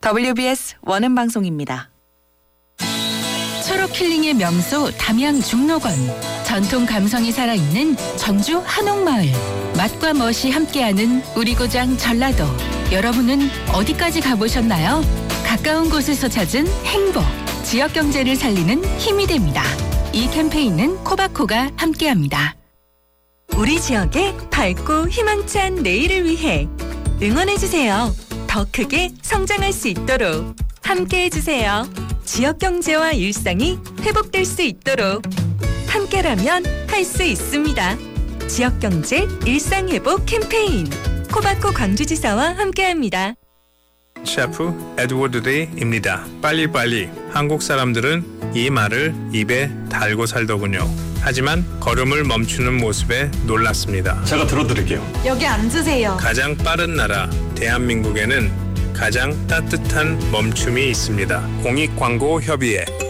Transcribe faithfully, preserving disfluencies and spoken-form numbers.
더블유비에스 원음 방송입니다. 초록 힐링의 명소 담양 중록원. 전통 감성이 살아있는 전주 한옥마을. 맛과 멋이 함께하는 우리 고장 전라도. 여러분은 어디까지 가보셨나요? 가까운 곳에서 찾은 행복. 지역 경제를 살리는 힘이 됩니다. 이 캠페인은 코바코가 함께합니다. 우리 지역의 밝고 희망찬 내일을 위해 응원해주세요. 더 크게 성장할 수 있도록 함께해주세요. 지역 경제와 일상이 회복될 수 있도록 함께라면 할 수 있습니다. 지역 경제 일상 회복 캠페인 코바코 광주지사와 함께합니다. 셰프 에드워드 데이입니다. 빨리빨리. 한국 사람들은 이 말을 입에 달고 살더군요. 하지만 걸음을 멈추는 모습에 놀랐습니다. 제가 들어드릴게요. 여기 앉으세요. 가장 빠른 나라 대한민국에는 가장 따뜻한 멈춤이 있습니다. 공익광고협의회